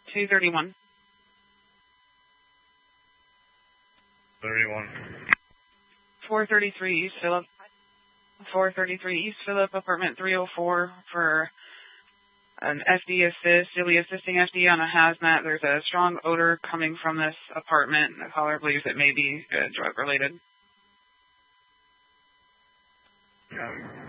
231. 31. 433 East Phillip. 433 East Phillip, apartment 304 for an FD assist. You'll be assisting FD on a hazmat. There's a strong odor coming from this apartment. The caller believes it may be drug related. Yeah.